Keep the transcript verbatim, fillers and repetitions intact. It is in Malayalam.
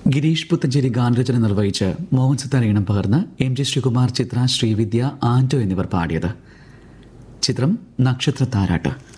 ഗിരീഷ് പുത്തഞ്ചേരി ഗാനരചന നിർവഹിച്ച് മോഹൻ സിത്താര ഈണം പകർന്ന് എം ജി ശ്രീകുമാർ, ചിത്ര, ശ്രീവിദ്യ, ആന്റോ എന്നിവർ പാടിയത്. ചിത്രം നക്ഷത്ര താരാട്ട്.